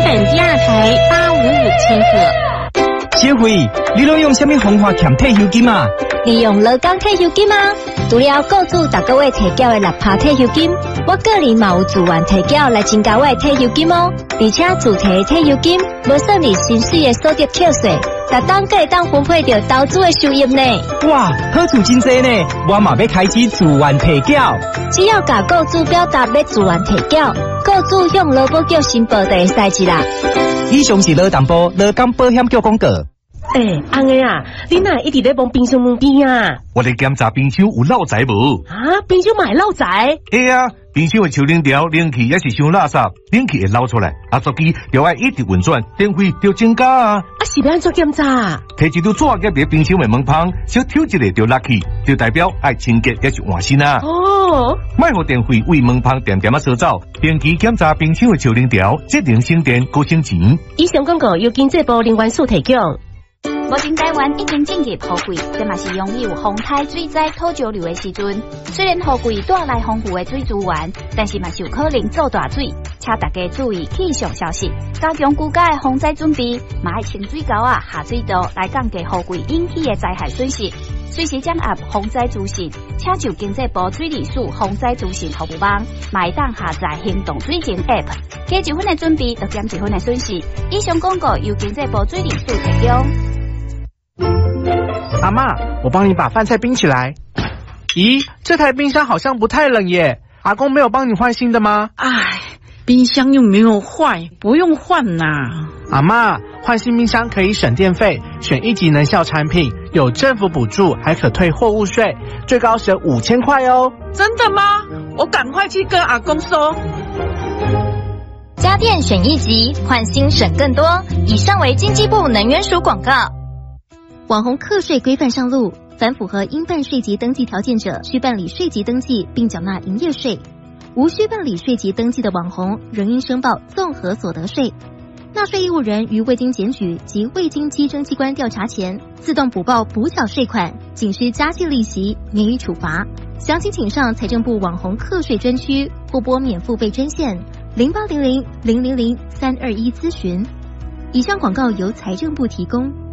本第二台855千赫。 小慧，你拢用什么方法欠退休金啊？ 利用劳工退休金啊！除了雇主逐个月提缴的6%退休金，我个人嘛有自愿提缴来增加我的退休金哦。而且自提的退休金无算你薪水的所得扣税，逐档个会当分配到投资的收益呢。 哇，好处真多呢！我嘛要开始自愿提缴。 只要甲雇主表达要自愿提缴，雇主向劳保局申报就会使去啦。 以上是劳动部劳工保险局广告。 安个啊，你哪一直在帮冰箱门边啊？ 我来检查冰箱有漏财无？ 啊，冰箱买漏财？ 冰箱的抽冷条冷气也是伤垃圾，冷气会漏出来，作机就要一直运转，电费就增加啊！ 是要安怎检查？ 摕一张纸夹在冰箱的门旁，小抽一个就落去，就代表爱清洁也是换新啊！莫互电费为门旁点点扫走，定期检查冰箱的抽冷条，节能省电，高省钱。 以上广告由经济部能源署提供。 目前台湾已经进入雨季，这嘛是拥有风台水灾土石流的时阵。虽然雨季带来丰富的水资源，但是嘛是有可能造大水，请大家注意气象消息，加强居家的防灾准备，嘛要清水沟下水道来降低雨季引起的灾害损失。随时掌握防灾资讯，请就经济部水利署防灾资讯服务网，嘛会当下载行动水情 App， 加1分的准备，就减1分的损失。以上广告由经济部水利署提供。 阿嬷，我帮你把饭菜冰起来。咦，这台冰箱好像不太冷耶，阿公没有帮你换新的吗？ 唉，冰箱又没有坏，不用换啦。 阿嬷，换新冰箱可以省电费，选1级能效产品，有政府补助，还可退货物税，最高省5000块哦。 真的吗？我赶快去跟阿公说。 家电选1级，换新省更多。以上为经济部能源署广告。网红课税规范上路，凡符合应办税籍登记条件者，需办理税籍登记并缴纳营业税；无需办理税籍登记的网红，仍应申报综合所得税。纳税义务人于未经检举及未经稽征机关调查前，自动补报补缴税款，仅需加计利息，免予处罚。详情请上财政部网红课税专区或拨免付费专线0800-000-321咨询。以上广告由财政部提供。